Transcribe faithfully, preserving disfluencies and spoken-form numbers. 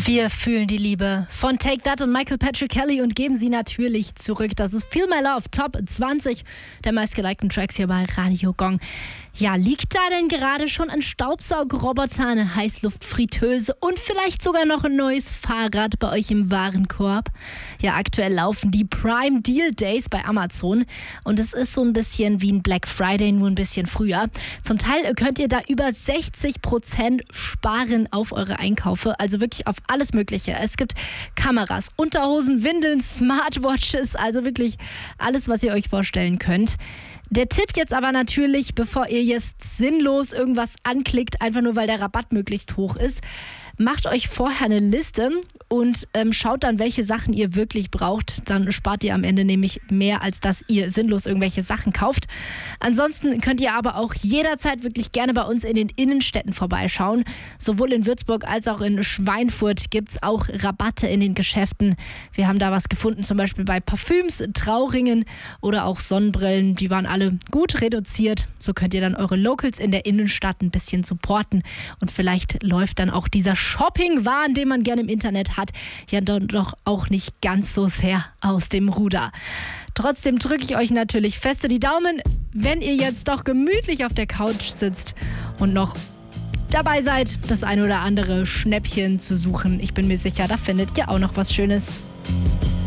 Wir fühlen die Liebe von Take That und Michael Patrick Kelly und geben sie natürlich zurück. Das ist Feel My Love, Top zwanzig der meistgelikten Tracks hier bei Radio Gong. Ja, liegt da denn gerade schon ein Staubsaugroboter, eine Heißluftfritteuse und vielleicht sogar noch ein neues Fahrrad bei euch im Warenkorb? Ja, aktuell laufen die Prime Deal Days bei Amazon und es ist so ein bisschen wie ein Black Friday, nur ein bisschen früher. Zum Teil könnt ihr da über sechzig Prozent sparen auf eure Einkaufe, also wirklich auf alles Mögliche. Es gibt Kameras, Unterhosen, Windeln, Smartwatches, also wirklich alles, was ihr euch vorstellen könnt. Der Tipp jetzt aber natürlich, bevor ihr jetzt sinnlos irgendwas anklickt, einfach nur weil der Rabatt möglichst hoch ist, macht euch vorher eine Liste und ähm, schaut dann, welche Sachen ihr wirklich braucht. Dann spart ihr am Ende nämlich mehr, als dass ihr sinnlos irgendwelche Sachen kauft. Ansonsten könnt ihr aber auch jederzeit wirklich gerne bei uns in den Innenstädten vorbeischauen. Sowohl in Würzburg als auch in Schweinfurt gibt es auch Rabatte in den Geschäften. Wir haben da was gefunden, zum Beispiel bei Parfüms, Trauringen oder auch Sonnenbrillen. Die waren alle gut reduziert. So könnt ihr dann eure Locals in der Innenstadt ein bisschen supporten und vielleicht läuft dann auch dieser Shopping-Wahn, den man gerne im Internet hat, ja doch auch nicht ganz so sehr aus dem Ruder. Trotzdem drücke ich euch natürlich feste die Daumen, wenn ihr jetzt doch gemütlich auf der Couch sitzt und noch dabei seid, das ein oder andere Schnäppchen zu suchen. Ich bin mir sicher, da findet ihr auch noch was Schönes.